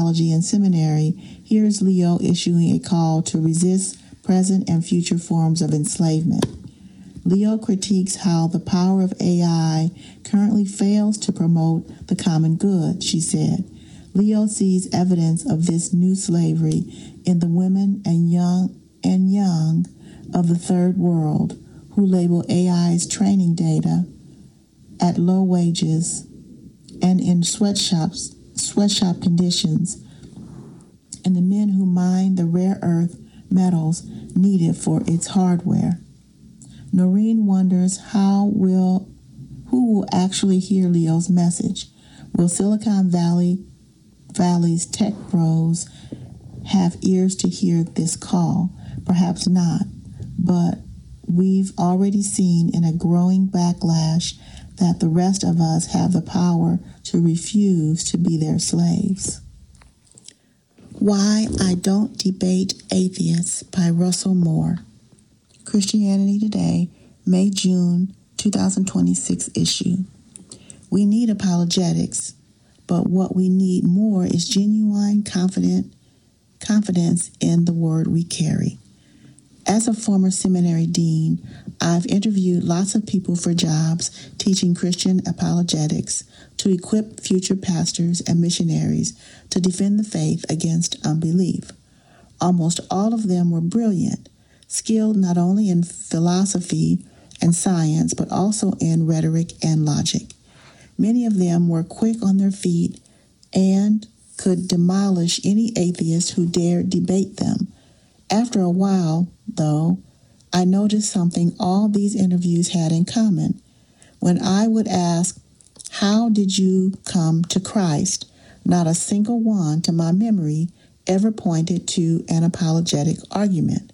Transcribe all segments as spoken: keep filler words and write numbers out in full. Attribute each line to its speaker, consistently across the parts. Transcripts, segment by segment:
Speaker 1: theology in seminary, here's Leo issuing a call to resist present and future forms of enslavement. Leo critiques how the power of A I currently fails to promote the common good, she said. Leo sees evidence of this new slavery in the women and young and young of the third world who label A I's training data at low wages and in sweatshops, sweatshop conditions, and the men who mine the rare earth metals needed for its hardware. Noreen wonders how will who will actually hear Leo's message. Will Silicon Valley Valley's tech bros have ears to hear this call? Perhaps not, but we've already seen in a growing backlash that the rest of us have the power to refuse to be their slaves. Why I Don't Debate Atheists by Russell Moore. Christianity Today, May-June twenty twenty-six issue. We need apologetics, but what we need more is genuine confident confidence in the word we carry. As a former seminary dean, I've interviewed lots of people for jobs teaching Christian apologetics to equip future pastors and missionaries to defend the faith against unbelief. Almost all of them were brilliant, skilled not only in philosophy and science, but also in rhetoric and logic. Many of them were quick on their feet and could demolish any atheist who dared debate them. After a while, though, I noticed something all these interviews had in common. When I would ask, "How did you come to Christ?" not a single one, to my memory, ever pointed to an apologetic argument.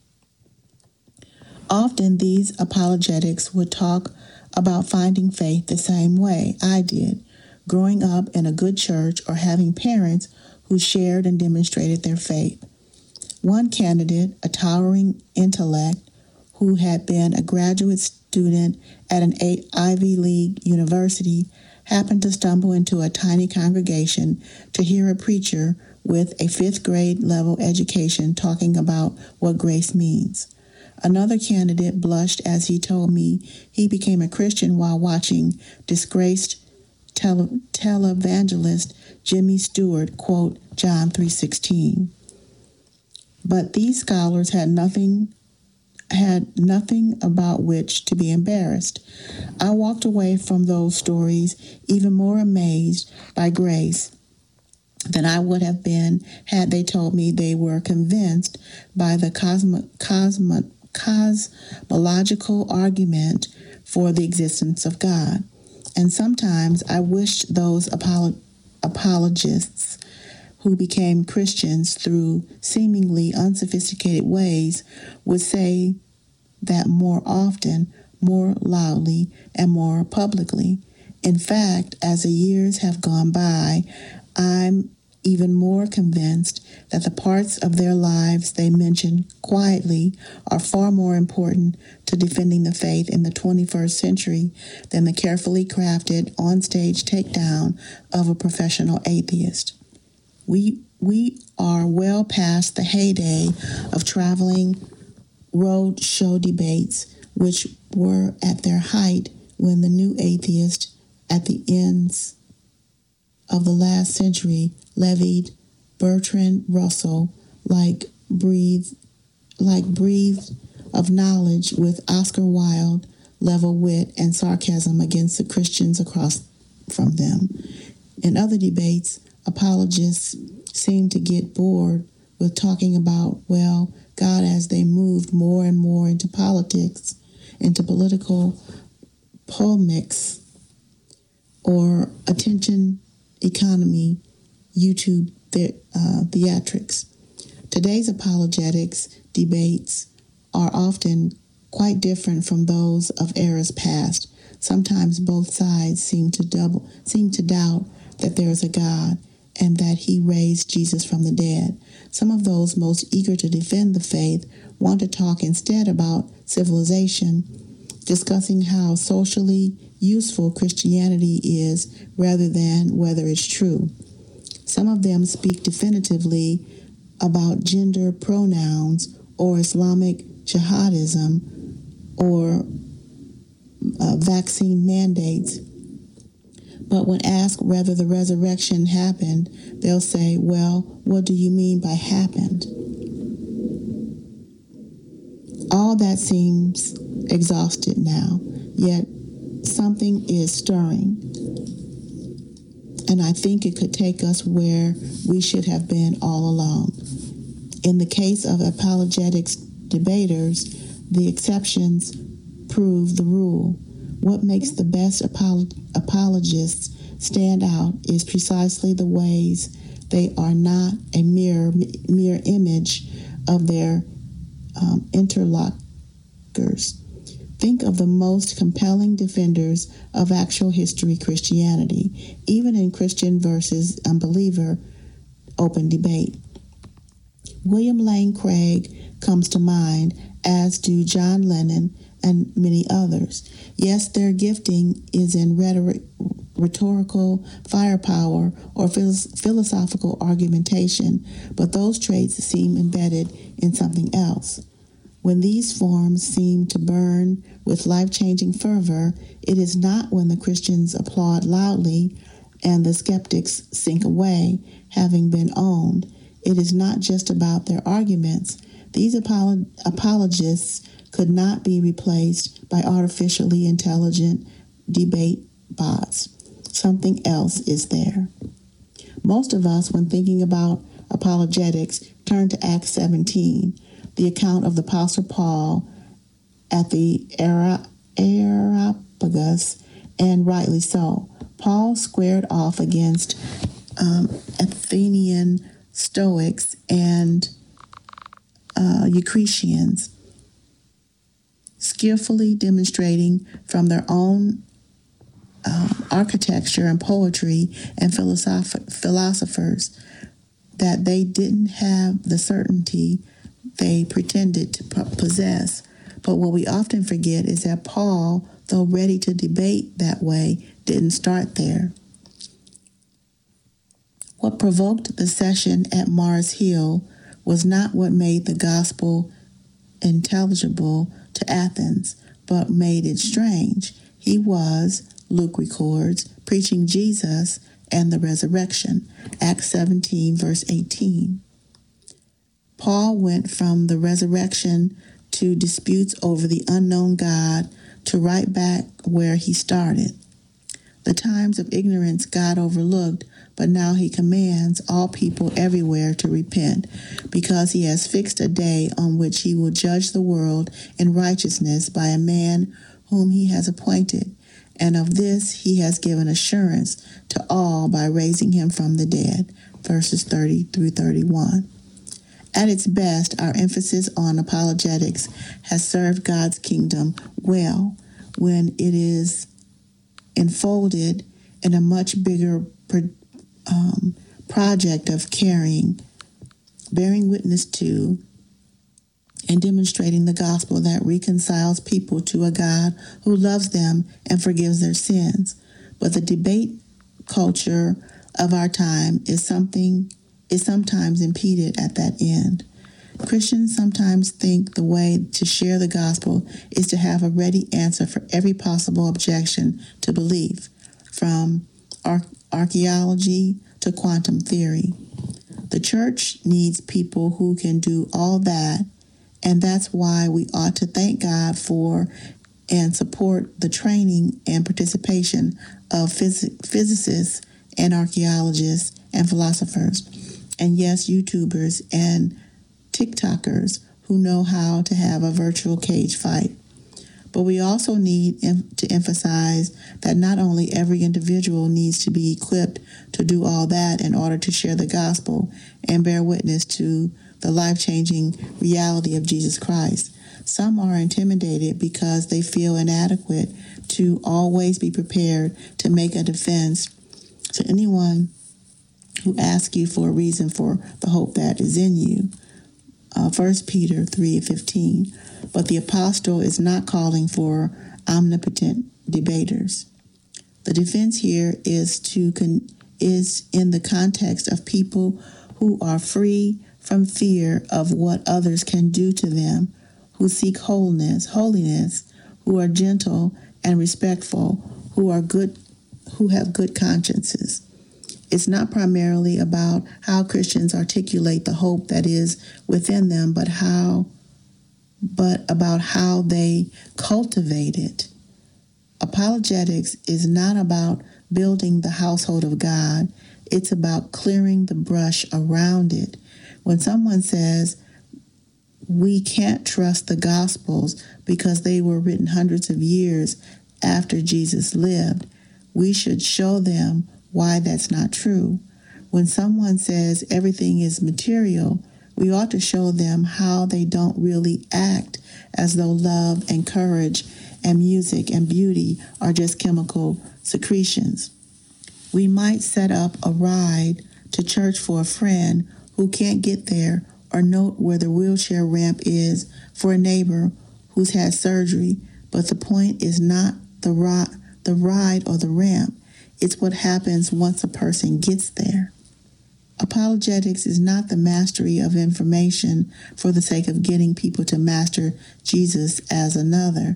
Speaker 1: Often these apologetics would talk about finding faith the same way I did, growing up in a good church or having parents who shared and demonstrated their faith. One candidate, a towering intellect who had been a graduate student at an Ivy League university, happened to stumble into a tiny congregation to hear a preacher with a fifth grade level education talking about what grace means. Another candidate blushed as he told me he became a Christian while watching disgraced tele- televangelist Jimmy Stewart quote John three sixteen. But these scholars had nothing had nothing about which to be embarrassed. I walked away from those stories even more amazed by grace than I would have been had they told me they were convinced by the cosmo, cosmo, cosmological argument for the existence of God. And sometimes I wished those apolo- apologists who became Christians through seemingly unsophisticated ways would say that more often, more loudly, and more publicly. In fact, as the years have gone by, I'm even more convinced that the parts of their lives they mention quietly are far more important to defending the faith in the twenty-first century than the carefully crafted on-stage takedown of a professional atheist. We we are well past the heyday of traveling road show debates, which were at their height when the new atheist at the ends of the last century levied Bertrand Russell like breathe like breathed of knowledge with Oscar Wilde level wit and sarcasm against the Christians across from them. In other debates, apologists seem to get bored with talking about, well, God as they moved more and more into politics, into political polemics, or attention economy, YouTube the, uh, theatrics. Today's apologetics debates are often quite different from those of eras past. Sometimes both sides seem to double seem to doubt that there is a God and that he raised Jesus from the dead. Some of those most eager to defend the faith want to talk instead about civilization, discussing how socially useful Christianity is rather than whether it's true. Some of them speak definitively about gender pronouns or Islamic jihadism or uh, vaccine mandates. But when asked whether the resurrection happened, they'll say, well, what do you mean by happened? All that seems exhausted now, yet something is stirring. And I think it could take us where we should have been all along. In the case of apologetics debaters, the exceptions prove the rule. What makes the best apolo- apologists stand out is precisely the ways they are not a mere, mere image of their um, interlocutors. Think of the most compelling defenders of actual history Christianity, even in Christian versus unbeliever open debate. William Lane Craig comes to mind, as do John Lennon and many others. Yes, their gifting is in rhetoric, rhetorical firepower or philosophical argumentation, but those traits seem embedded in something else. When these forms seem to burn with life-changing fervor, it is not when the Christians applaud loudly and the skeptics sink away, having been owned. It is not just about their arguments. These apolog- apologists could not be replaced by artificially intelligent debate bots. Something else is there. Most of us, when thinking about apologetics, turn to Acts seventeen, the account of the Apostle Paul at the Areopagus, and rightly so. Paul squared off against um, Athenian Stoics and uh, Eucratians, skillfully demonstrating from their own uh, architecture and poetry and philosoph- philosophers that they didn't have the certainty they pretended to possess. But what we often forget is that Paul, though ready to debate that way, didn't start there. What provoked the session at Mars Hill was not what made the gospel intelligible to Athens, but made it strange. He was, Luke records, preaching Jesus and the resurrection. Acts seventeen, verse eighteen. Paul went from the resurrection to disputes over the unknown God to right back where he started. The times of ignorance God overlooked, but now he commands all people everywhere to repent, because he has fixed a day on which he will judge the world in righteousness by a man whom he has appointed. And of this he has given assurance to all by raising him from the dead. Verses thirty through thirty-one. At its best, our emphasis on apologetics has served God's kingdom well when it is enfolded in a much bigger um, project of caring, bearing witness to, and demonstrating the gospel that reconciles people to a God who loves them and forgives their sins. But the debate culture of our time is something is sometimes impeded at that end. Christians sometimes think the way to share the gospel is to have a ready answer for every possible objection to belief, from ar- archaeology to quantum theory. The church needs people who can do all that, and that's why we ought to thank God for and support the training and participation of phys- physicists and archaeologists and philosophers, and yes, YouTubers and TikTokers who know how to have a virtual cage fight. But we also need em- to emphasize that not only every individual needs to be equipped to do all that in order to share the gospel and bear witness to the life-changing reality of Jesus Christ. Some are intimidated because they feel inadequate to always be prepared to make a defense to anyone who asks you for a reason for the hope that is in you. Uh, First Peter three fifteen. But the apostle is not calling for omnipotent debaters. The defense here is to con- is in the context of people who are free from fear of what others can do to them, who seek wholeness, holiness, who are gentle and respectful, who are good, who have good consciences. It's not primarily about how Christians articulate the hope that is within them, but how, but about how they cultivate it. Apologetics is not about building the household of God. It's about clearing the brush around it. When someone says, we can't trust the Gospels because they were written hundreds of years after Jesus lived, we should show them why that's not true. When someone says everything is material, we ought to show them how they don't really act as though love and courage and music and beauty are just chemical secretions. We might set up a ride to church for a friend who can't get there, or note where the wheelchair ramp is for a neighbor who's had surgery, but the point is not the, ri- the ride or the ramp. It's what happens once a person gets there. Apologetics is not the mastery of information for the sake of getting people to master Jesus as another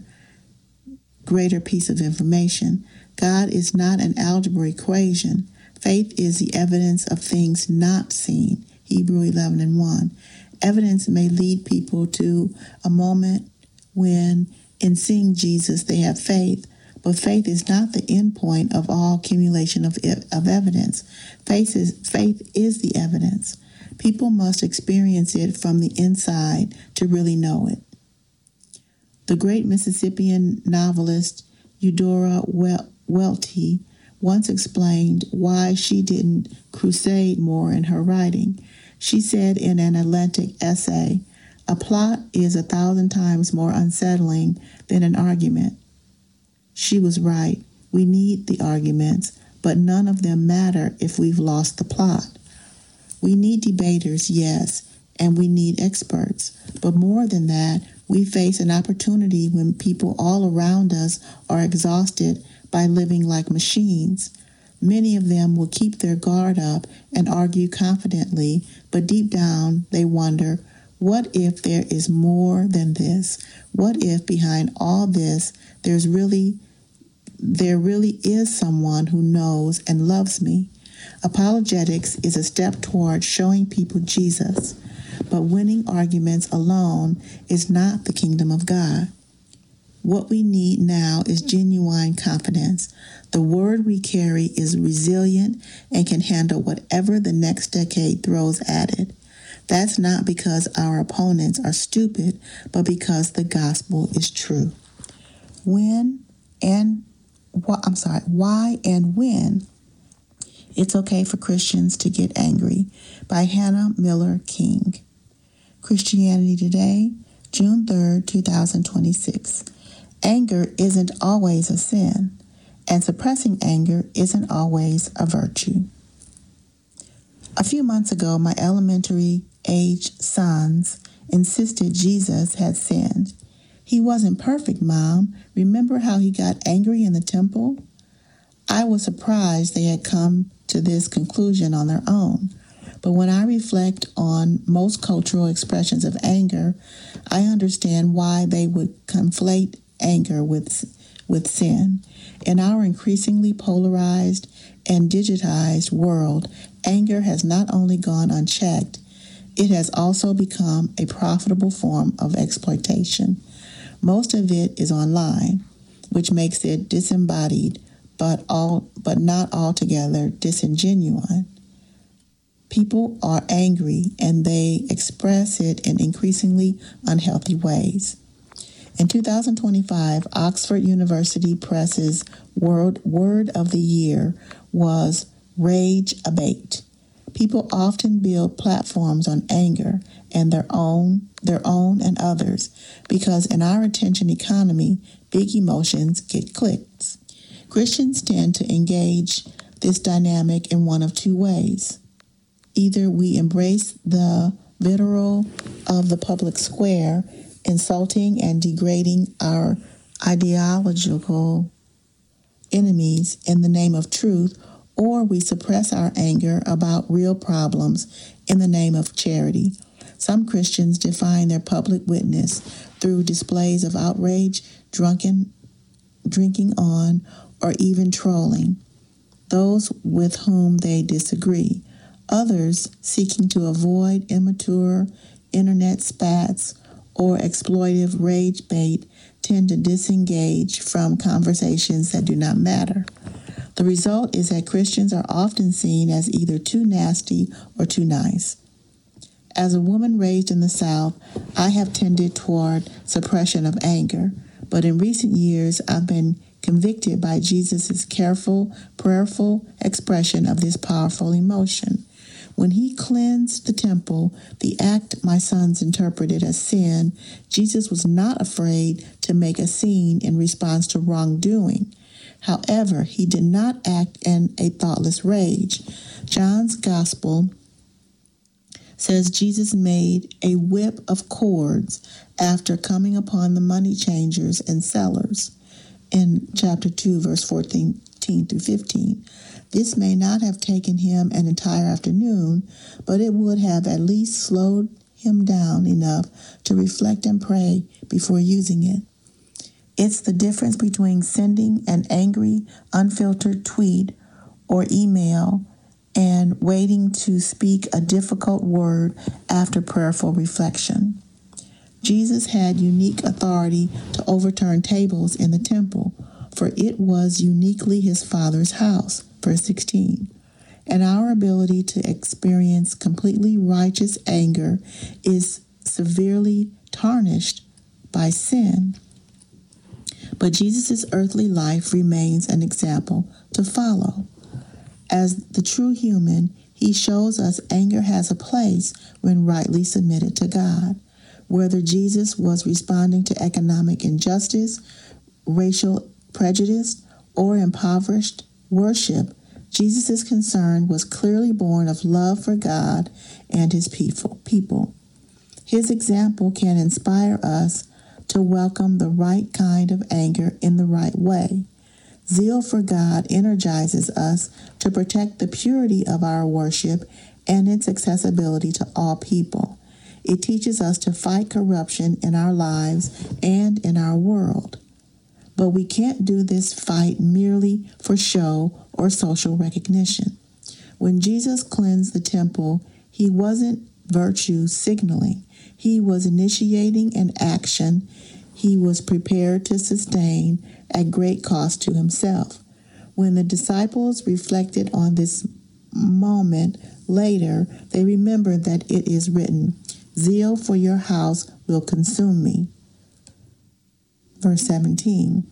Speaker 1: greater piece of information. God is not an algebra equation. Faith is the evidence of things not seen. Hebrews eleven and one. Evidence may lead people to a moment when, in seeing Jesus, they have faith, but faith is not the end point of all accumulation of, of evidence. Faith is, faith is the evidence. People must experience it from the inside to really know it. The great Mississippian novelist Eudora Welty once explained why she didn't crusade more in her writing. She said in an Atlantic essay, "A plot is a thousand times more unsettling than an argument." She was right. We need the arguments, but none of them matter if we've lost the plot. We need debaters, yes, and we need experts. But more than that, we face an opportunity when people all around us are exhausted by living like machines. Many of them will keep their guard up and argue confidently, but deep down they wonder, what if there is more than this? What if behind all this there's really there really is someone who knows and loves me? Apologetics is a step toward showing people Jesus, but winning arguments alone is not the kingdom of God. What we need now is genuine confidence. The word we carry is resilient and can handle whatever the next decade throws at it. That's not because our opponents are stupid, but because the gospel is true. When and wh- I'm sorry, why and when it's okay for Christians to get angry, by Hannah Miller King. Christianity Today, June third, twenty twenty-six. Anger isn't always a sin, and suppressing anger isn't always a virtue. A few months ago, my elementary-age sons insisted Jesus had sinned. He wasn't perfect, Mom. Remember how he got angry in the temple? I was surprised they had come to this conclusion on their own. But when I reflect on most cultural expressions of anger, I understand why they would conflate anger with, with sin. In our increasingly polarized and digitized world, anger has not only gone unchecked, it has also become a profitable form of exploitation. Most of it is online, which makes it disembodied, but all but not altogether disingenuine. People are angry and they express it in increasingly unhealthy ways. In two thousand twenty-five, Oxford University Press's word, word of the year was Rage Abate. People often build platforms on anger and their own, their own and others, because in our attention economy, big emotions get clicks. Christians tend to engage this dynamic in one of two ways. Either we embrace the vitriol of the public square, insulting and degrading our ideological enemies in the name of truth, or we suppress our anger about real problems in the name of charity. Some Christians define their public witness through displays of outrage, drunken, drinking on, or even trolling those with whom they disagree. Others, seeking to avoid immature internet spats or exploitive rage bait, tend to disengage from conversations that do not matter. The result is that Christians are often seen as either too nasty or too nice. As a woman raised in the South, I have tended toward suppression of anger, but in recent years I've been convicted by Jesus' careful, prayerful expression of this powerful emotion. When he cleansed the temple, the act my sons interpreted as sin, Jesus was not afraid to make a scene in response to wrongdoing. However, he did not act in a thoughtless rage. John's Gospel says Jesus made a whip of cords after coming upon the money changers and sellers in chapter two, verse fourteen through fifteen. This may not have taken him an entire afternoon, but it would have at least slowed him down enough to reflect and pray before using it. It's the difference between sending an angry, unfiltered tweet or email and waiting to speak a difficult word after prayerful reflection. Jesus had unique authority to overturn tables in the temple, for it was uniquely his Father's house. Verse sixteen. And our ability to experience completely righteous anger is severely tarnished by sin. But Jesus' earthly life remains an example to follow. As the true human, he shows us anger has a place when rightly submitted to God. Whether Jesus was responding to economic injustice, racial prejudice, or impoverished worship, Jesus' concern was clearly born of love for God and his people. His example can inspire us to welcome the right kind of anger in the right way. Zeal for God energizes us to protect the purity of our worship and its accessibility to all people. It teaches us to fight corruption in our lives and in our world. But we can't do this fight merely for show or social recognition. When Jesus cleansed the temple, he wasn't virtue signaling. He was initiating an action he was prepared to sustain at great cost to himself. When the disciples reflected on this moment later, they remembered that it is written, "Zeal for your house will consume me." Verse seventeen.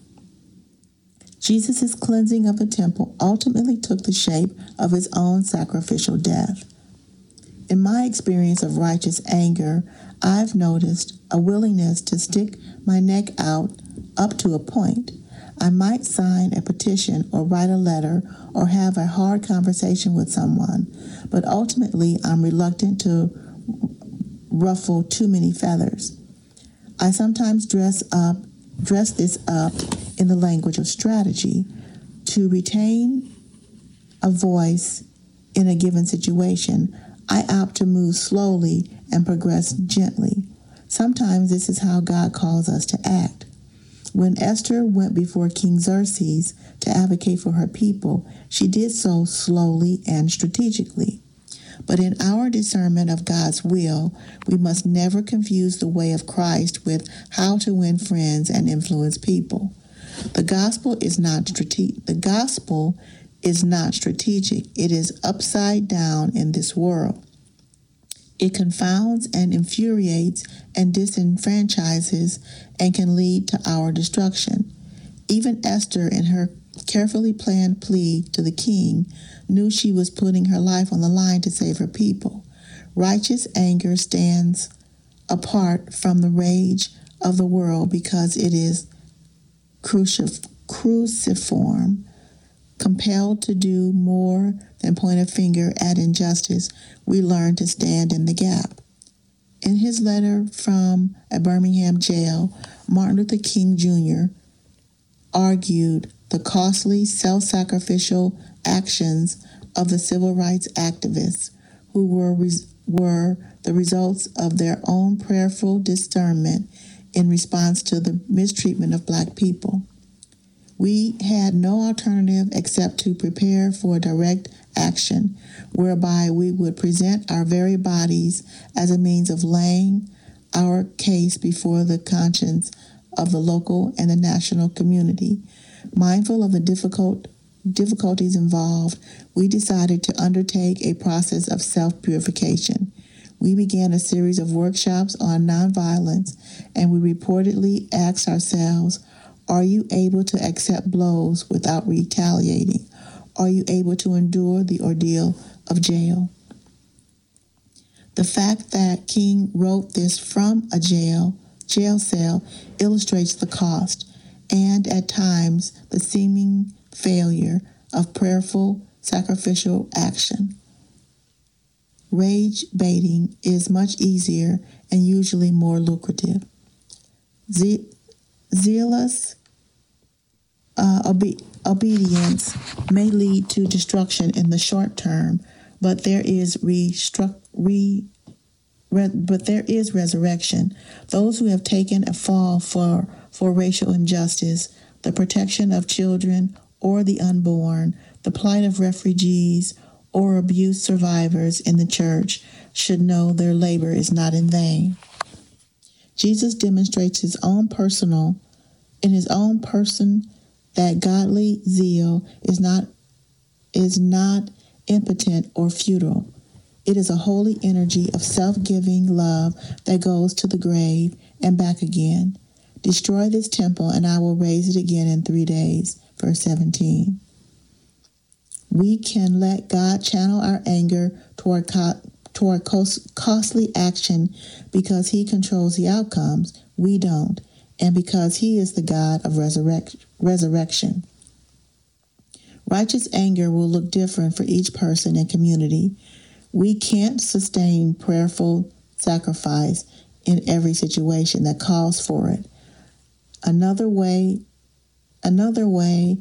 Speaker 1: Jesus' cleansing of the temple ultimately took the shape of his own sacrificial death. In my experience of righteous anger, I've noticed a willingness to stick my neck out up to a point. I might sign a petition or write a letter or have a hard conversation with someone, but ultimately I'm reluctant to ruffle too many feathers. I sometimes dress up, dress this up in the language of strategy. To retain a voice in a given situation, I opt to move slowly and progress gently. Sometimes this is how God calls us to act. When Esther went before King Xerxes to advocate for her people, she did so slowly and strategically. But in our discernment of God's will, we must never confuse the way of Christ with how to win friends and influence people. The gospel is not strate- the gospel is not strategic. It is upside down in this world. It confounds and infuriates and disenfranchises and can lead to our destruction. Even Esther, in her carefully planned plea to the king, knew she was putting her life on the line to save her people. Righteous anger stands apart from the rage of the world because it is crucif- cruciform. Compelled to do more than point a finger at injustice, we learn to stand in the gap. In his letter from a Birmingham jail, Martin Luther King Junior argued the costly self-sacrificial actions of the civil rights activists who were res- were the results of their own prayerful discernment in response to the mistreatment of Black people. We had no alternative except to prepare for direct action, whereby we would present our very bodies as a means of laying our case before the conscience of the local and the national community. Mindful of the difficult difficulties involved, we decided to undertake a process of self-purification. We began a series of workshops on nonviolence, and we reportedly asked ourselves, are you able to accept blows without retaliating? Are you able to endure the ordeal of jail? The fact that King wrote this from a jail, jail cell illustrates the cost and, at times, the seeming failure of prayerful, sacrificial action. Rage baiting is much easier and usually more lucrative. Ze- zealous uh, obe- obedience may lead to destruction in the short term, but there is restruct re, re but there is resurrection. Those who have taken a fall for for racial injustice, the protection of children or the unborn, the plight of refugees or abuse survivors in the church should know their labor is not in vain. Jesus demonstrates his own personal, in his own person, that godly zeal is not is not impotent or futile. It is a holy energy of self-giving love that goes to the grave and back again. Destroy this temple, and I will raise it again in three days. Verse seventeen. We can let God channel our anger toward co- toward cost- costly action because he controls the outcomes. We don't, and because he is the God of resurrect- resurrection. Righteous anger will look different for each person and community. We can't sustain prayerful sacrifice in every situation that calls for it. Another way, another way,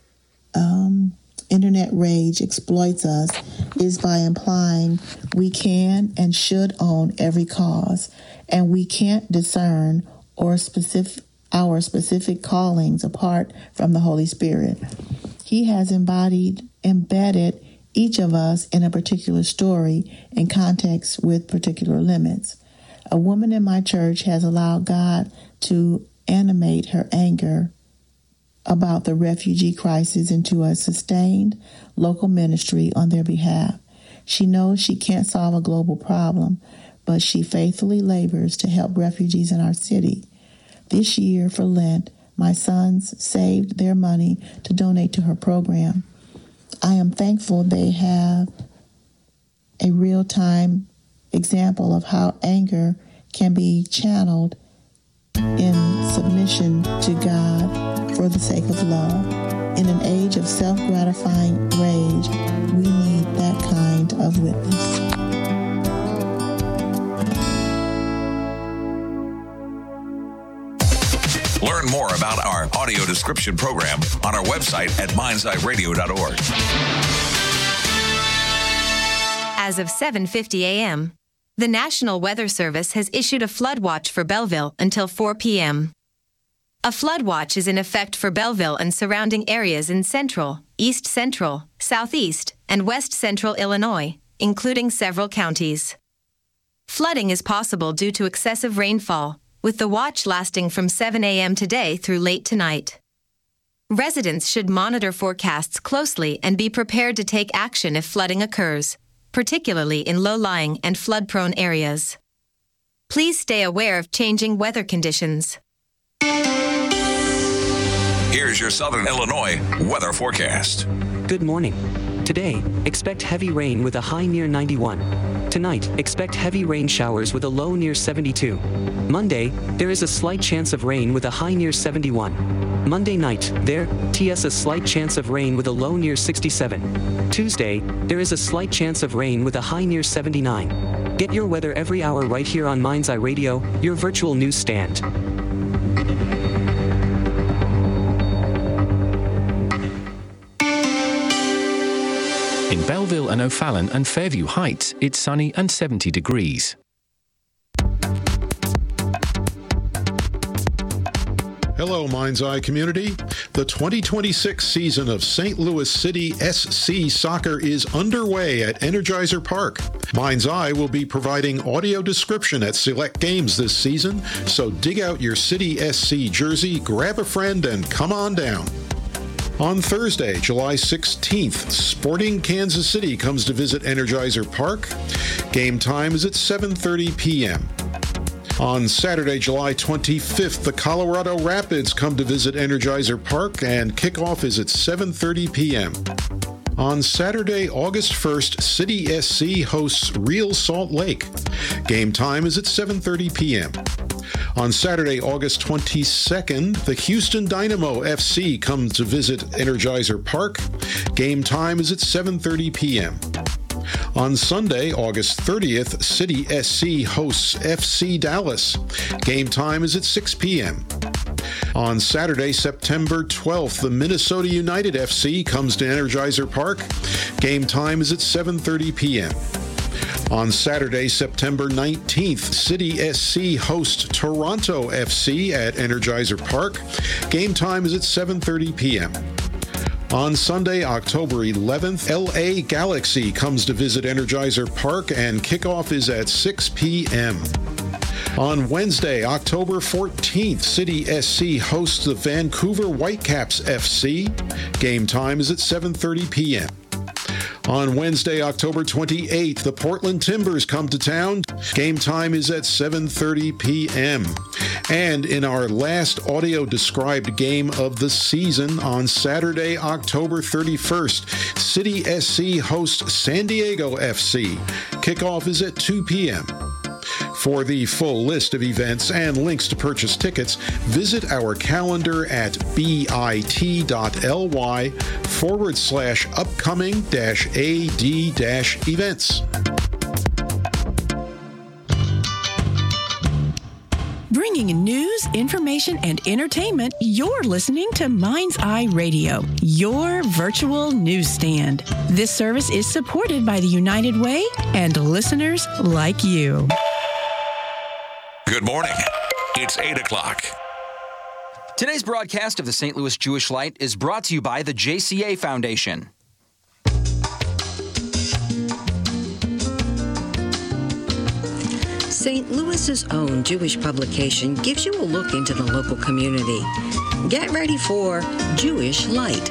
Speaker 1: um, internet rage exploits us is by implying we can and should own every cause, and we can't discern or specific our specific callings apart from the Holy Spirit. He has embodied, embedded each of us in a particular story in context with particular limits. A woman in my church has allowed God to animate her anger about the refugee crisis into a sustained local ministry on their behalf. She knows she can't solve a global problem, but she faithfully labors to help refugees in our city. This year for Lent, my sons saved their money to donate to her program. I am thankful they have a real-time example of how anger can be channeled in submission to God for the sake of love. In an age of self-gratifying rage, we need that kind of witness.
Speaker 2: Learn more about our audio description program on our website at minds eye radio dot org.
Speaker 3: As of seven fifty a.m., the National Weather Service has issued a flood watch for Belleville until four p.m. A flood watch is in effect for Belleville and surrounding areas in central, east central, southeast, and west central Illinois, including several counties. Flooding is possible due to excessive rainfall, with the watch lasting from seven a.m. today through late tonight. Residents should monitor forecasts closely and be prepared to take action if flooding occurs, particularly in low-lying and flood-prone areas. Please stay aware of changing weather conditions.
Speaker 2: Here's your Southern Illinois weather forecast.
Speaker 4: Good morning. Today, expect heavy rain with a high near ninety-one. Tonight, expect heavy rain showers with a low near seventy-two. Monday, there is a slight chance of rain with a high near seventy-one. Monday night, there, T S a slight chance of rain with a low near sixty-seven. Tuesday, there is a slight chance of rain with a high near seventy-nine. Get your weather every hour right here on Minds Eye Radio, your virtual news stand.
Speaker 5: In Belleville and O'Fallon and Fairview Heights, it's sunny and seventy degrees.
Speaker 6: Hello, Mind's Eye community. The twenty twenty-six season of Saint Louis City S C Soccer is underway at Energizer Park. Mind's Eye will be providing audio description at select games this season, so dig out your City S C jersey, grab a friend, and come on down. On Thursday, July sixteenth, Sporting Kansas City comes to visit Energizer Park. Game time is at seven thirty p.m. On Saturday, July twenty-fifth, the Colorado Rapids come to visit Energizer Park, and kickoff is at seven thirty p.m. On Saturday, August first, City S C hosts Real Salt Lake. Game time is at seven thirty p.m. On Saturday, August twenty-second, the Houston Dynamo F C comes to visit Energizer Park. Game time is at seven thirty p.m. On Sunday, August thirtieth, City S C hosts F C Dallas. Game time is at six p.m. On Saturday, September twelfth, the Minnesota United F C comes to Energizer Park. Game time is at seven thirty p.m. On Saturday, September nineteenth, City S C hosts Toronto F C at Energizer Park. Game time is at seven thirty p.m. On Sunday, October eleventh, L A Galaxy comes to visit Energizer Park, and kickoff is at six p.m. On Wednesday, October fourteenth, City S C hosts the Vancouver Whitecaps F C. Game time is at seven thirty p.m. On Wednesday, October twenty-eighth, the Portland Timbers come to town. Game time is at seven thirty p.m. And in our last audio-described game of the season, on Saturday, October thirty-first, City S C hosts San Diego F C. Kickoff is at two p.m. For the full list of events and links to purchase tickets, visit our calendar at bit.ly forward slash upcoming dash AD dash events.
Speaker 7: Bringing news, information, and entertainment, you're listening to Mind's Eye Radio, your virtual newsstand. This service is supported by the United Way and listeners like you.
Speaker 2: Good morning. It's eight o'clock.
Speaker 8: Today's broadcast of the Saint Louis Jewish Light is brought to you by the J C A Foundation.
Speaker 9: Saint Louis's own Jewish publication gives you a look into the local community. Get ready for Jewish Light.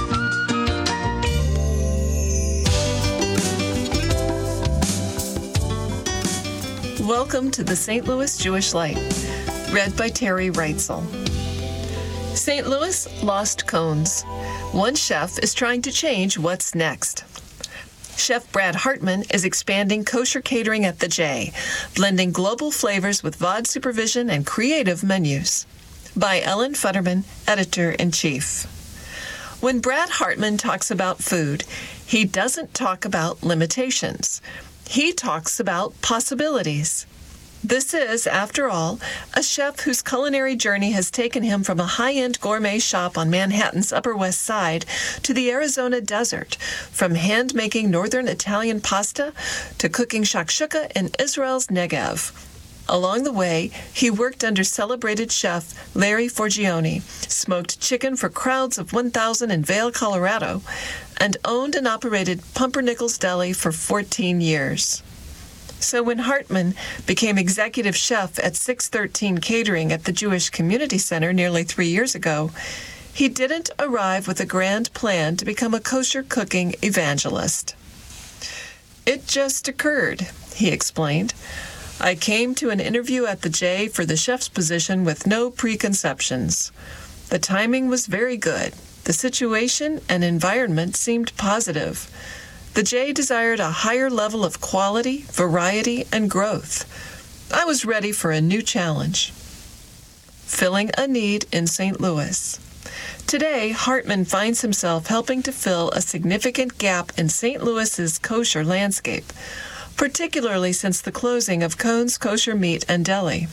Speaker 10: Welcome to the Saint Louis Jewish Light, read by Terry Reitzel. Saint Louis lost cones. One chef is trying to change what's next. Chef Brad Hartman is expanding kosher catering at the J, blending global flavors with V O D supervision and creative menus. By Ellen Futterman, Editor-in-Chief. When Brad Hartman talks about food, he doesn't talk about limitations. He talks about possibilities. This is, after all, a chef whose culinary journey has taken him from a high-end gourmet shop on Manhattan's Upper West Side to the Arizona desert, from hand-making northern Italian pasta to cooking shakshuka in Israel's Negev. Along the way, he worked under celebrated chef Larry Forgione, smoked chicken for crowds of one thousand in Vail, Colorado, and owned and operated Pumpernickel's Deli for fourteen years. So when Hartman became executive chef at six thirteen Catering at the Jewish Community Center nearly three years ago, he didn't arrive with a grand plan to become a kosher cooking evangelist. It just occurred, he explained. I came to an interview at the J for the chef's position with no preconceptions. The timing was very good. The situation and environment seemed positive. The J desired a higher level of quality, variety, and growth. I was ready for a new challenge. Filling a need in Saint Louis. Today, Hartman finds himself helping to fill a significant gap in Saint Louis's kosher landscape, particularly since the closing of Cohn's Kosher Meat and Deli.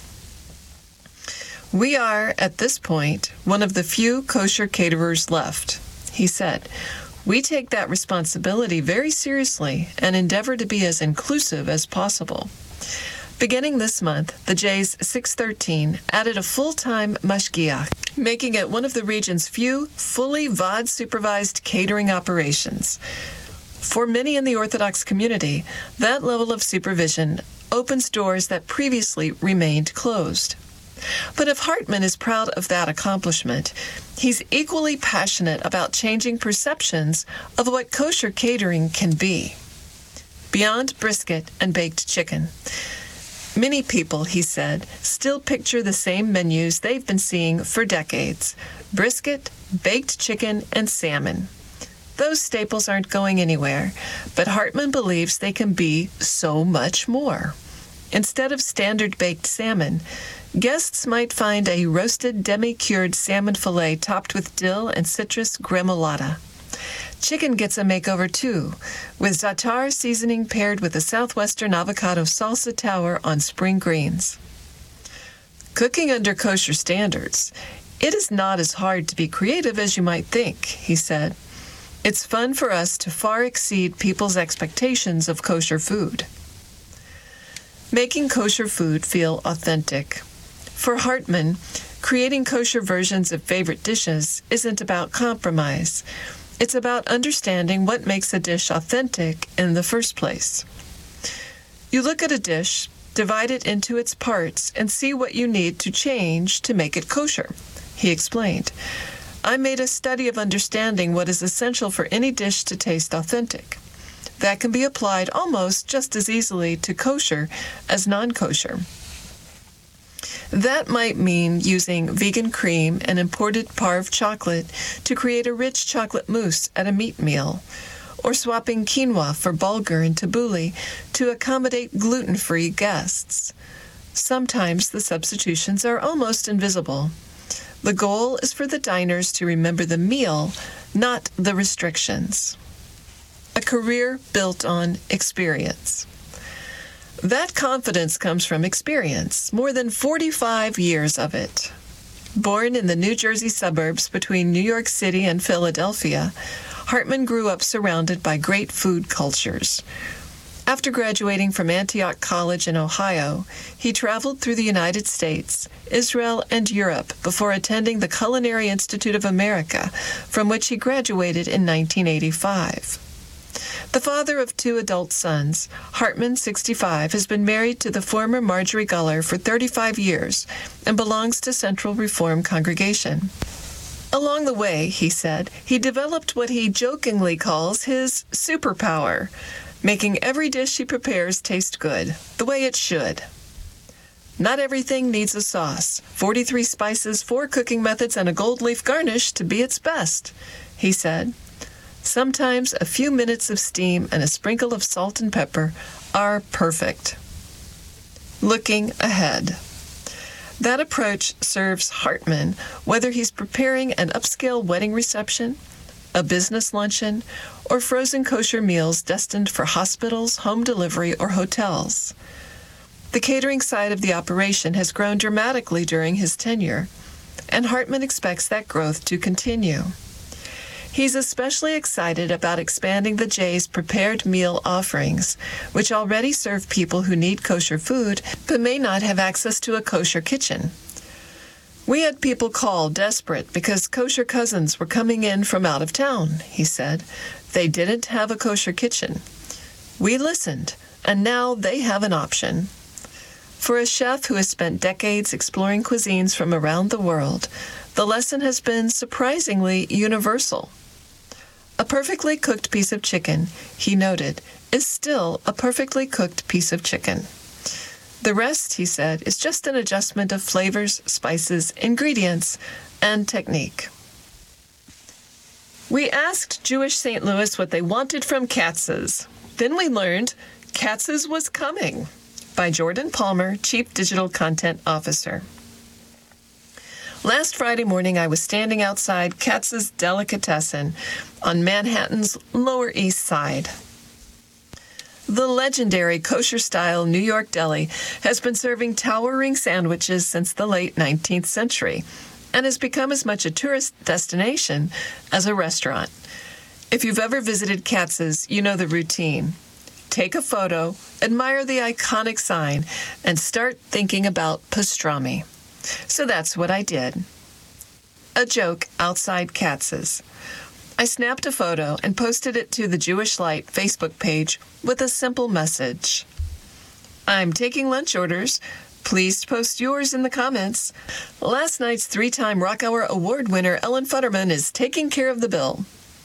Speaker 10: We are, at this point, one of the few kosher caterers left, he said. We take that responsibility very seriously and endeavor to be as inclusive as possible. Beginning this month, the Jays six thirteen added a full-time mashgiach, making it one of the region's few fully V O D-supervised catering operations. For many in the Orthodox community, that level of supervision opens doors that previously remained closed. But if Hartman is proud of that accomplishment, he's equally passionate about changing perceptions of what kosher catering can be. Beyond brisket and baked chicken, many people, he said, still picture the same menus they've been seeing for decades: brisket, baked chicken, and salmon. Those staples aren't going anywhere, but Hartman believes they can be so much more. Instead of standard baked salmon, guests might find a roasted demi-cured salmon fillet topped with dill and citrus gremolata. Chicken gets a makeover too, with za'atar seasoning paired with a southwestern avocado salsa tower on spring greens. Cooking under kosher standards, it is not as hard to be creative as you might think, he said. It's fun for us to far exceed people's expectations of kosher food. Making kosher food feel authentic. For Hartman, creating kosher versions of favorite dishes isn't about compromise. It's about understanding what makes a dish authentic in the first place. You look at a dish, divide it into its parts, and see what you need to change to make it kosher, he explained. I made a study of understanding what is essential for any dish to taste authentic. That can be applied almost just as easily to kosher as non-kosher. That might mean using vegan cream and imported parve chocolate to create a rich chocolate mousse at a meat meal, or swapping quinoa for bulgur and tabbouleh to accommodate gluten-free guests. Sometimes the substitutions are almost invisible. The goal is for the diners to remember the meal, not the restrictions. A career built on experience. That confidence comes from experience, more than forty-five years of it. Born in the New Jersey suburbs between New York City and Philadelphia, Hartman grew up surrounded by great food cultures. After graduating from Antioch College in Ohio, he traveled through the United States, Israel, and Europe before attending the Culinary Institute of America, from which he graduated in nineteen eighty-five. The father of two adult sons, Hartman, sixty-five, has been married to the former Marjorie Guller for thirty-five years and belongs to Central Reform Congregation. Along the way, he said, he developed what he jokingly calls his superpower, making every dish he prepares taste good, the way it should. Not everything needs a sauce, forty-three spices, four cooking methods, and a gold leaf garnish to be its best, he said. Sometimes a few minutes of steam and a sprinkle of salt and pepper are perfect. Looking ahead. That approach serves Hartman whether he's preparing an upscale wedding reception, a business luncheon, or frozen kosher meals destined for hospitals, home delivery, or hotels. The catering side of the operation has grown dramatically during his tenure, and Hartman expects that growth to continue. He's especially excited about expanding the Jay's prepared meal offerings, which already serve people who need kosher food but may not have access to a kosher kitchen. We had people call desperate because kosher cousins were coming in from out of town, he said. They didn't have a kosher kitchen. We listened, and now they have an option. For a chef who has spent decades exploring cuisines from around the world, the lesson has been surprisingly universal. A perfectly cooked piece of chicken, he noted, is still a perfectly cooked piece of chicken. The rest, he said, is just an adjustment of flavors, spices, ingredients, and technique. We asked Jewish Saint Louis what they wanted from Katz's. Then we learned Katz's was coming, by Jordan Palmer, Chief Digital Content Officer. Last Friday morning, I was standing outside Katz's Delicatessen on Manhattan's Lower East Side. The legendary kosher-style New York deli has been serving towering sandwiches since the late nineteenth century and has become as much a tourist destination as a restaurant. If you've ever visited Katz's, you know the routine. Take a photo, admire the iconic sign, and start thinking about pastrami. So that's what I did. A joke outside Katz's. I snapped a photo and posted it to the Jewish Light Facebook page with a simple message. I'm taking lunch orders. Please post yours in the comments. Last night's three-time Rock Hour Award winner Ellen Futterman is taking care of the bill.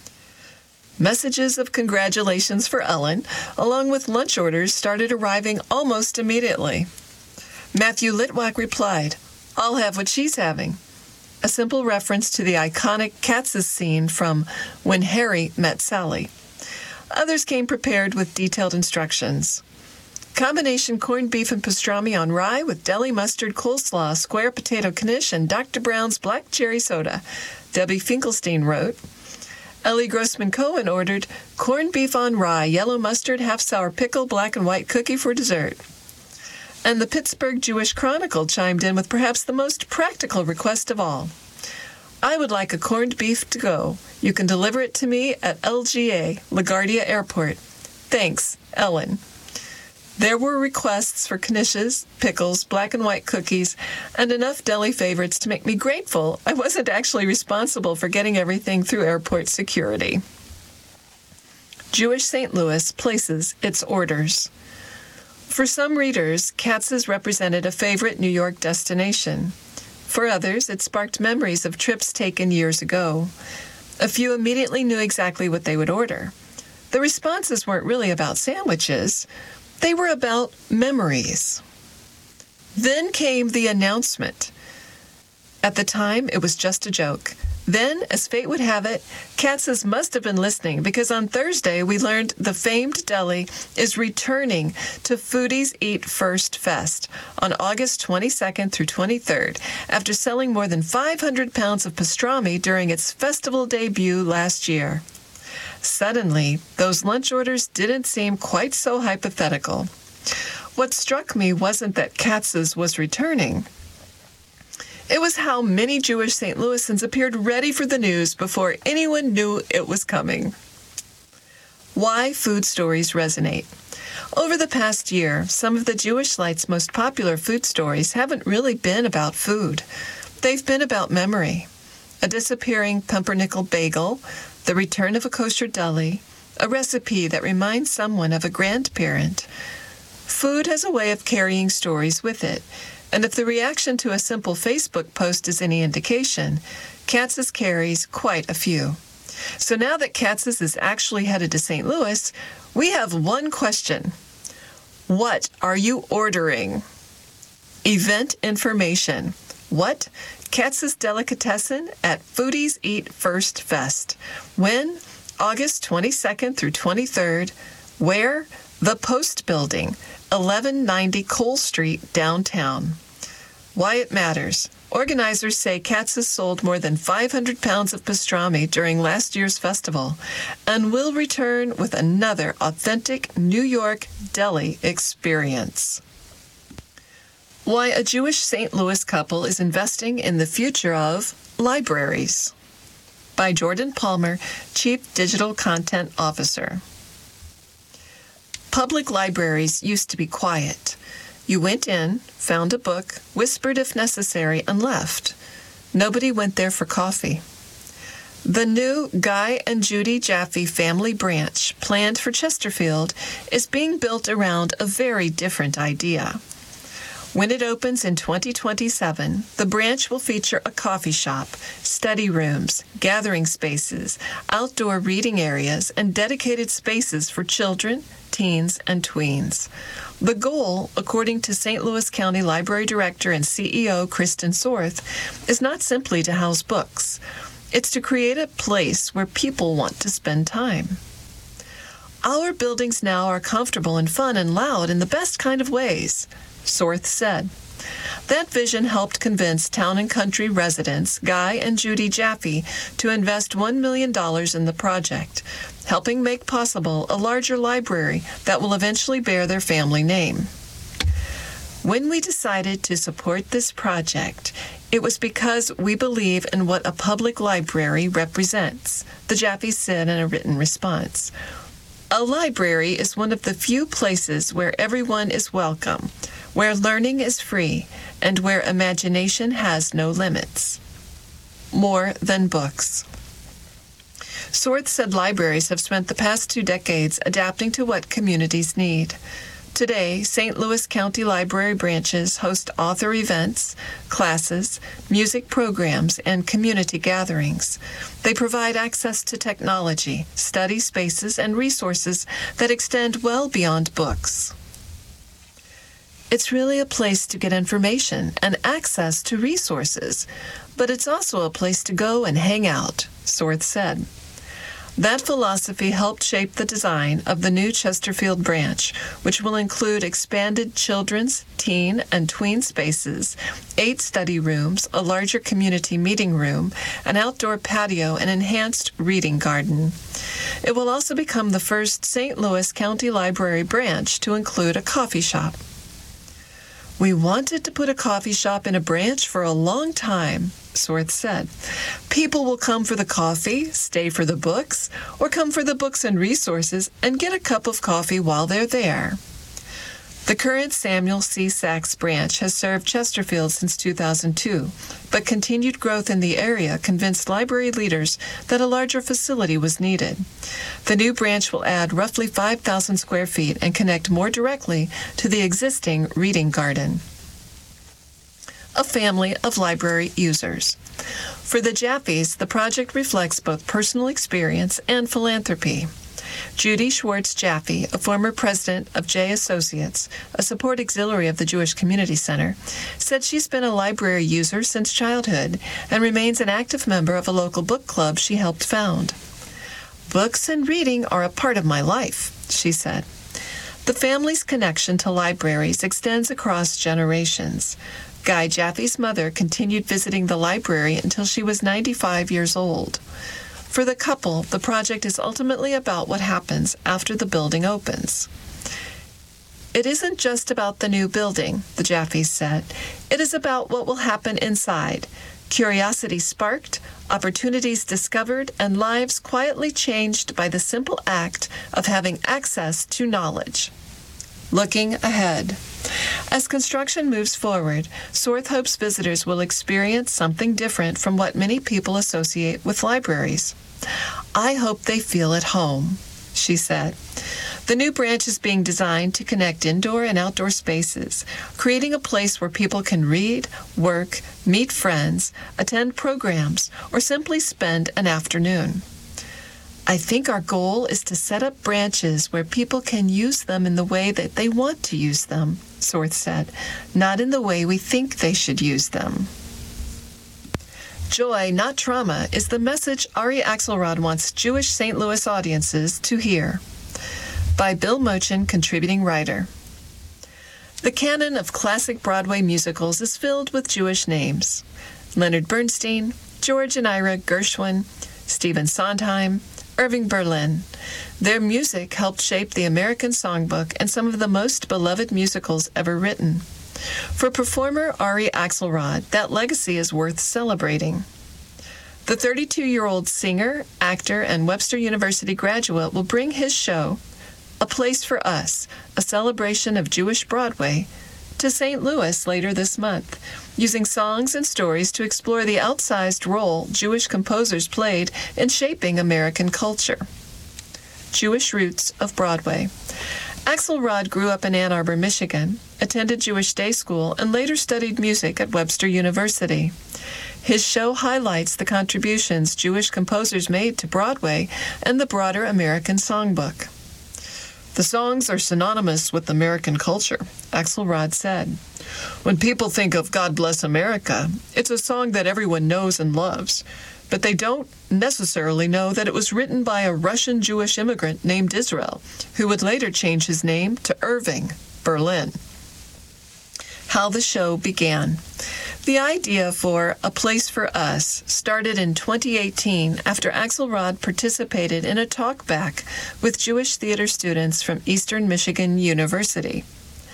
Speaker 10: Messages of congratulations for Ellen, along with lunch orders, started arriving almost immediately. Matthew Litwack replied, "I'll have what she's having," a simple reference to the iconic Katz's scene from When Harry Met Sally. Others came prepared with detailed instructions. Combination corned beef and pastrami on rye with deli mustard, coleslaw, square potato knish, and Doctor Brown's black cherry soda, Debbie Finkelstein wrote. Ellie Grossman-Cohen ordered corned beef on rye, yellow mustard, half-sour pickle, black and white cookie for dessert. And the Pittsburgh Jewish Chronicle chimed in with perhaps the most practical request of all. I would like a corned beef to go. You can deliver it to me at L G A, LaGuardia Airport. Thanks, Ellen. There were requests for knishes, pickles, black and white cookies, and enough deli favorites to make me grateful I wasn't actually responsible for getting everything through airport security. Jewish Saint Louis places its orders. For some readers, Katz's represented a favorite New York destination. For others, it sparked memories of trips taken years ago. A few immediately knew exactly what they would order. The responses weren't really about sandwiches. They were about memories. Then came the announcement. At the time, it was just a joke. Then, as fate would have it, Katz's must have been listening because on Thursday we learned the famed deli is returning to Foodies Eat First Fest on August twenty-second through twenty-third after selling more than five hundred pounds of pastrami during its festival debut last year. Suddenly, those lunch orders didn't seem quite so hypothetical. What struck me wasn't that Katz's was returning. It was how many Jewish Saint Louisans appeared ready for the news before anyone knew it was coming. Why food stories resonate. Over the past year, some of the Jewish Light's most popular food stories haven't really been about food. They've been about memory. A disappearing pumpernickel bagel, the return of a kosher deli, a recipe that reminds someone of a grandparent. Food has a way of carrying stories with it, and if the reaction to a simple Facebook post is any indication, Katz's carries quite a few. So now that Katz's is actually headed to Saint Louis, we have one question. What are you ordering? Event information. What? Katz's Delicatessen at Foodies Eat First Fest. When? August twenty-second through twenty-third. Where? The Post Building, eleven ninety Cole Street, downtown. Why it matters. Organizers say Katz's sold more than five hundred pounds of pastrami during last year's festival and will return with another authentic New York deli experience. Why a Jewish Saint Louis couple is investing in the future of libraries. By Jordan Palmer, Chief Digital Content Officer. Public libraries used to be quiet. You went in, found a book, whispered if necessary, and left. Nobody went there for coffee. The new Guy and Judy Jaffe family branch, planned for Chesterfield, is being built around a very different idea. When it opens in twenty twenty-seven, the branch will feature a coffee shop, study rooms, gathering spaces, outdoor reading areas, and dedicated spaces for children, teens, and tweens. The goal, according to Saint Louis County Library Director and C E O Kristen Sorth, is not simply to house books. It's to create a place where people want to spend time. Our buildings now are comfortable and fun and loud in the best kind of ways, Sorth said. That vision helped convince Town and Country residents Guy and Judy Jaffe to invest one million dollars in the project, helping make possible a larger library that will eventually bear their family name. When we decided to support this project, It was because we believe in what a public library represents, the Jaffes said in a written response. A library is one of the few places where everyone is welcome, where learning is free, and where imagination has no limits. More than books. Sorth said libraries have spent the past two decades adapting to what communities need. Today, Saint Louis County Library branches host author events, classes, music programs, and community gatherings. They provide access to technology, study spaces, and resources that extend well beyond books. It's really a place to get information and access to resources, but it's also a place to go and hang out, Sorth said. That philosophy helped shape the design of the new Chesterfield branch, which will include expanded children's, teen, and tween spaces, eight study rooms, a larger community meeting room, an outdoor patio, and enhanced reading garden. It will also become the first Saint Louis County Library branch to include a coffee shop. We wanted to put a coffee shop in a branch for a long time, Sorth said. People will come for the coffee, stay for the books, or come for the books and resources and get a cup of coffee while they're there. The current Samuel C. Sachs branch has served Chesterfield since two thousand two, but continued growth in the area convinced library leaders that a larger facility was needed. The new branch will add roughly five thousand square feet and connect more directly to the existing reading garden. A family of library users. For the Jaffes, the project reflects both personal experience and philanthropy. Judy Schwartz Jaffe, a former president of J Associates, a support auxiliary of the Jewish Community Center, said she's been a library user since childhood and remains an active member of a local book club she helped found. Books and reading are a part of my life, she said. The family's connection to libraries extends across generations. Guy Jaffe's mother continued visiting the library until she was ninety-five years old. For the couple, the project is ultimately about what happens after the building opens. It isn't just about the new building, the Jaffes said. It is about what will happen inside. Curiosity sparked, opportunities discovered, and lives quietly changed by the simple act of having access to knowledge. Looking ahead. As construction moves forward, Sorth hopes visitors will experience something different from what many people associate with libraries. I hope they feel at home, she said. The new branch is being designed to connect indoor and outdoor spaces, creating a place where people can read, work, meet friends, attend programs, or simply spend an afternoon. I think our goal is to set up branches where people can use them in the way that they want to use them, Sorth said, not in the way we think they should use them. Joy, not trauma, is the message Ari Axelrod wants Jewish Saint Louis audiences to hear. By Bill Mochin, contributing writer. The canon of classic Broadway musicals is filled with Jewish names. Leonard Bernstein, George and Ira Gershwin, Stephen Sondheim, Irving Berlin. Their music helped shape the American Songbook and some of the most beloved musicals ever written. For performer Ari Axelrod, that legacy is worth celebrating. The thirty-two-year-old singer, actor, and Webster University graduate will bring his show, A Place for Us, a celebration of Jewish Broadway, to Saint Louis later this month, using songs and stories to explore the outsized role Jewish composers played in shaping American culture. Jewish Roots of Broadway. Axelrod grew up in Ann Arbor, Michigan, attended Jewish day school, and later studied music at Webster University. His show highlights the contributions Jewish composers made to Broadway and the broader American Songbook. The songs are synonymous with American culture, Axelrod said. When people think of God Bless America, it's a song that everyone knows and loves, but they don't necessarily know that it was written by a Russian Jewish immigrant named Israel, who would later change his name to Irving Berlin. How the show began. The idea for A Place for Us started in twenty eighteen after Axelrod participated in a talkback with Jewish theater students from Eastern Michigan University.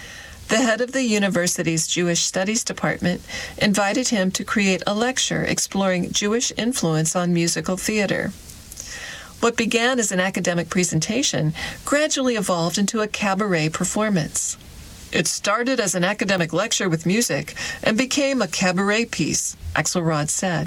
Speaker 10: the head of the university's Jewish Studies Department invited him to create a lecture exploring Jewish influence on musical theater. What began as an academic presentation gradually evolved into a cabaret performance. It started as an academic lecture with music and became a cabaret piece, Axelrod said.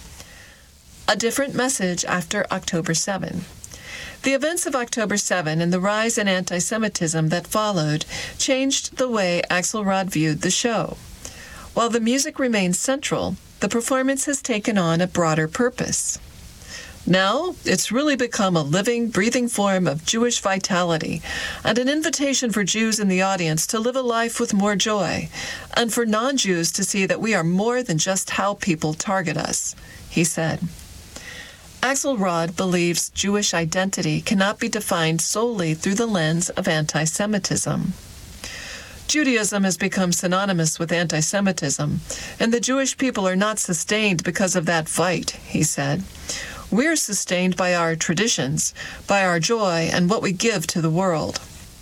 Speaker 10: A different message after October seventh. The events of October seventh and the rise in anti-Semitism that followed changed the way Axelrod viewed the show. While the music remains central, the performance has taken on a broader purpose. Now, it's really become a living, breathing form of Jewish vitality and an invitation for Jews in the audience to live a life with more joy, and for non-Jews to see that we are more than just how people target us, he said. Axelrod believes Jewish identity cannot be defined solely through the lens of anti-Semitism. Judaism has become synonymous with anti-Semitism, and the Jewish people are not sustained because of that fight, he said. We're sustained by our traditions, by our joy, and what we give to the world.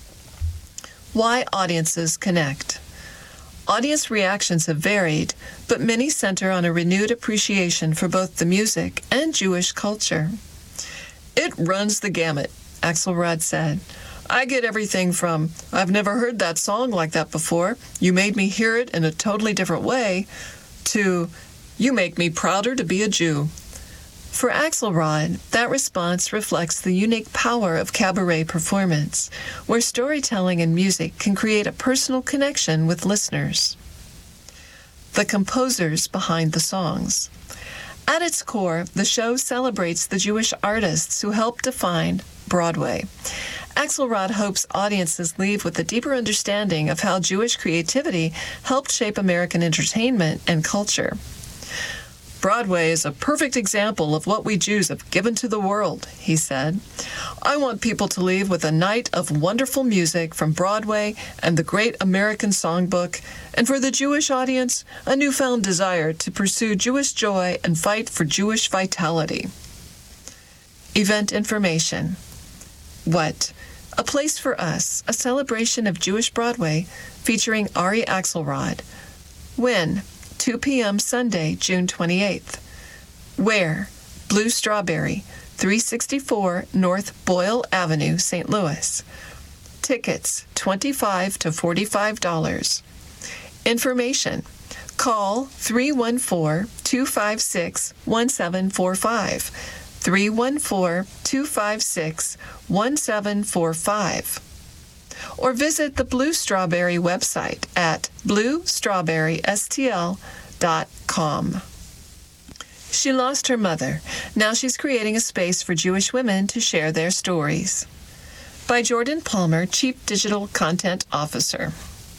Speaker 10: Why audiences connect. Audience reactions have varied, but many center on a renewed appreciation for both the music and Jewish culture. It runs the gamut, Axelrod said. I get everything from, I've never heard that song like that before, you made me hear it in a totally different way, to, you make me prouder to be a Jew. For Axelrod, that response reflects the unique power of cabaret performance, where storytelling and music can create a personal connection with listeners. The composers behind the songs. At its core, the show celebrates the Jewish artists who helped define Broadway. Axelrod hopes audiences leave with a deeper understanding of how Jewish creativity helped shape American entertainment and culture. Broadway is a perfect example of what we Jews have given to the world, he said. I want people to leave with a night of wonderful music from Broadway and the Great American Songbook, and for the Jewish audience, a newfound desire to pursue Jewish joy and fight for Jewish vitality. Event information. What? A Place for Us, a celebration of Jewish Broadway featuring Ari Axelrod. When? two p.m. Sunday, June twenty-eighth. Where? Blue Strawberry, three sixty-four North Boyle Avenue, Saint Louis. Tickets, twenty-five to forty-five dollars. Information. Call three one four, two five six, one seven four five. three one four, two five six, one seven four five. Or visit the Blue Strawberry website at blue strawberry s t l dot com. She lost her mother. Now she's creating a space for Jewish women to share their stories. By Jordan Palmer, Chief Digital Content Officer.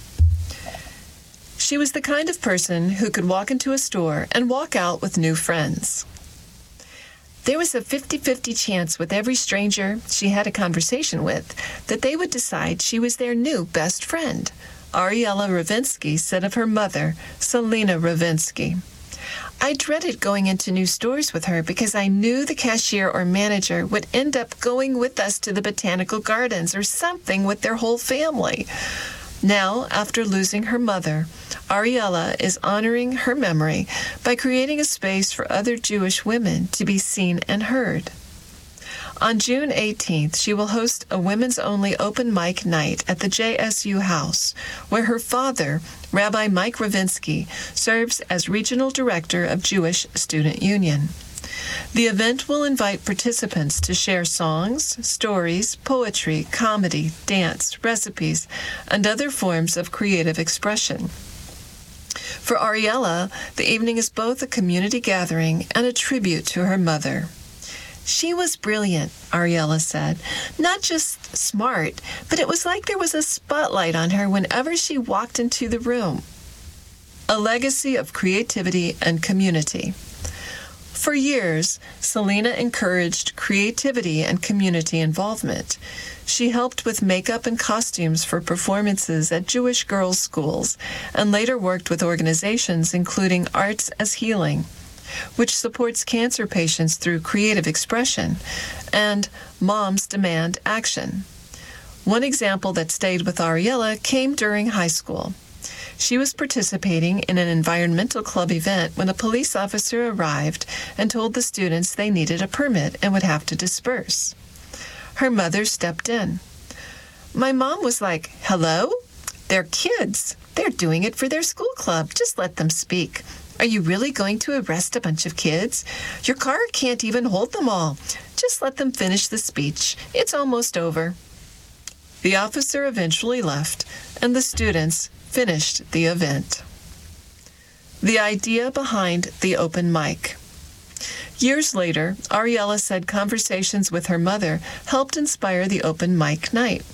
Speaker 10: She was the kind of person who could walk into a store and walk out with new friends. There was a fifty-fifty chance with every stranger she had a conversation with that they would decide she was their new best friend, Ariella Ravinsky said of her mother, Selena Ravinsky. I dreaded going into new stores with her because I knew the cashier or manager would end up going with us to the botanical gardens or something with their whole family. Now, after losing her mother, Ariella is honoring her memory by creating a space for other Jewish women to be seen and heard. On June eighteenth, she will host a women's-only open mic night at the J S U House, where her father, Rabbi Mike Ravinsky, serves as Regional Director of Jewish Student Union. The event will invite participants to share songs, stories, poetry, comedy, dance, recipes, and other forms of creative expression. For Ariella, the evening is both a community gathering and a tribute to her mother. She was brilliant, Ariella said. Not just smart, but it was like there was a spotlight on her whenever she walked into the room. A legacy of creativity and community. For years, Selena encouraged creativity and community involvement. She helped with makeup and costumes for performances at Jewish girls' schools and later worked with organizations including Arts as Healing, which supports cancer patients through creative expression, and Moms Demand Action. One example that stayed with Ariella came during high school. She was participating in an environmental club event when a police officer arrived and told the students they needed a permit and would have to disperse. Her mother stepped in. My mom was like, "Hello? They're kids. They're doing it for their school club. Just let them speak. Are you really going to arrest a bunch of kids? Your car can't even hold them all. Just let them finish the speech. It's almost over." The officer eventually left, and the students finished the event. The idea behind the open mic. Years later, Ariella said conversations with her mother helped inspire the open mic night.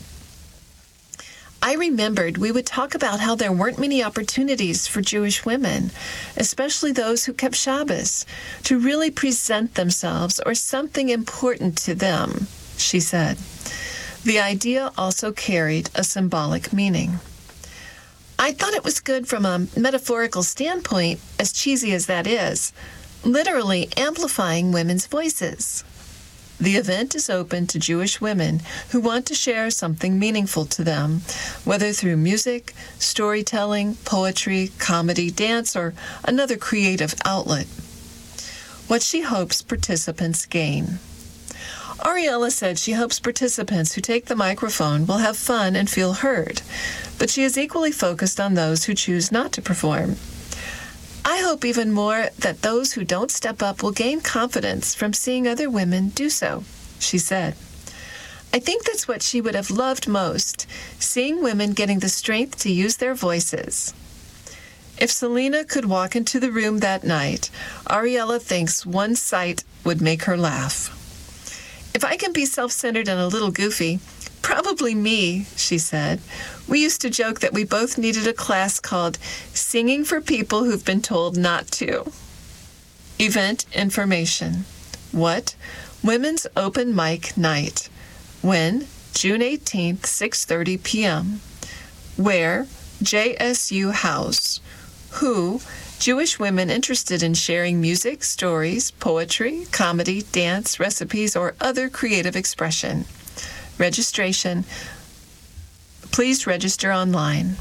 Speaker 10: I remembered we would talk about how there weren't many opportunities for Jewish women, especially those who kept Shabbos, to really present themselves or something important to them, she said. The idea also carried a symbolic meaning. I thought it was good from a metaphorical standpoint, as cheesy as that is, literally amplifying women's voices. The event is open to Jewish women who want to share something meaningful to them, whether through music, storytelling, poetry, comedy, dance, or another creative outlet. What she hopes participants gain. Ariella said she hopes participants who take the microphone will have fun and feel heard, but she is equally focused on those who choose not to perform. I hope even more that those who don't step up will gain confidence from seeing other women do so, she said. I think that's what she would have loved most, seeing women getting the strength to use their voices. If Selena could walk into the room that night, Ariella thinks one sight would make her laugh. If I can be self-centered and a little goofy, probably me, she said. We used to joke that we both needed a class called Singing for People Who've Been Told Not to. Event information. What? Women's Open Mic Night. When? June eighteenth, six thirty p.m. Where? J S U House. Who? Jewish women interested in sharing music, stories, poetry, comedy, dance, recipes, or other creative expression. Registration. Please register online.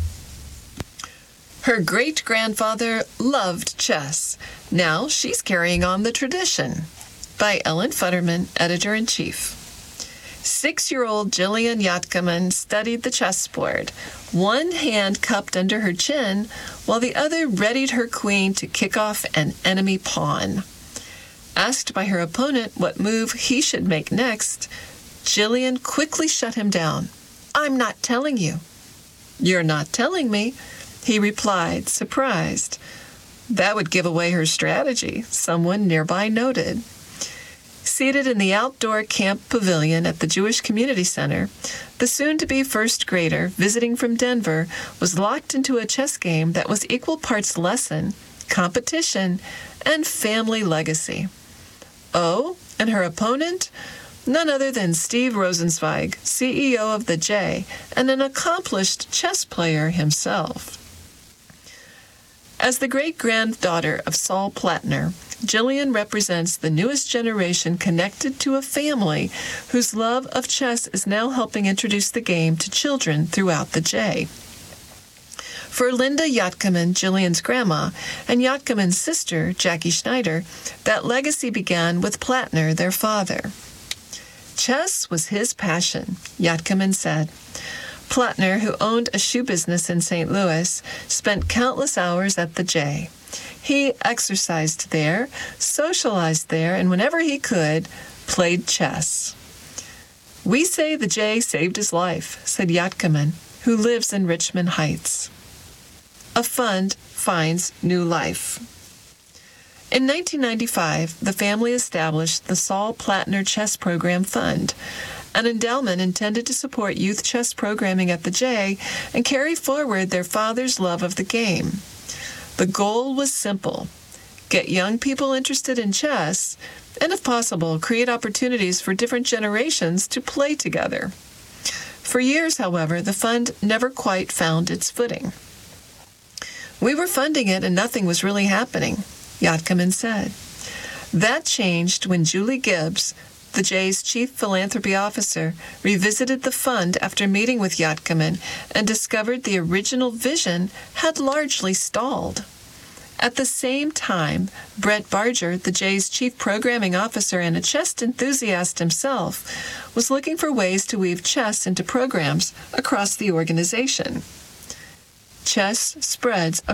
Speaker 10: Her great-grandfather loved chess. Now she's carrying on the tradition. By Ellen Futterman, Editor-in-Chief. Six-year-old Jillian Yatkaman studied the chessboard, one hand cupped under her chin, while the other readied her queen to kick off an enemy pawn. Asked by her opponent what move he should make next, Jillian quickly shut him down. "I'm not telling you." "You're not telling me," he replied, surprised. That would give away her strategy, someone nearby noted. Seated in the outdoor camp pavilion at the Jewish Community Center, the soon-to-be first grader visiting from Denver was locked into a chess game that was equal parts lesson, competition, and family legacy. Oh, and her opponent? None other than Steve Rosenzweig, C E O of the J, and an accomplished chess player himself. As the great-granddaughter of Saul Plattner, Jillian represents the newest generation connected to a family whose love of chess is now helping introduce the game to children throughout the J. For Linda Yatkaman, Jillian's grandma, and Yatkaman's sister, Jackie Schneider, that legacy began with Plattner, their father. Chess was his passion, Yatkaman said. Plattner, who owned a shoe business in Saint Louis, spent countless hours at the J. He exercised there, socialized there, and whenever he could, played chess. We say the J saved his life, said Yatkaman, who lives in Richmond Heights. A fund finds new life. In nineteen ninety-five, the family established the Saul Plattner Chess Program Fund, an endowment intended to support youth chess programming at the J and carry forward their father's love of the game. The goal was simple: get young people interested in chess, and if possible, create opportunities for different generations to play together. For years, however, the fund never quite found its footing. We were funding it and nothing was really happening, Yatkaman said. That changed when Julie Gibbs, the Jays' chief philanthropy officer, revisited the fund after meeting with Yatkaman and discovered the original vision had largely stalled. At the same time, Brett Barger, the Jays' chief programming officer and a chess enthusiast himself, was looking for ways to weave chess into programs across the organization. Chess spreads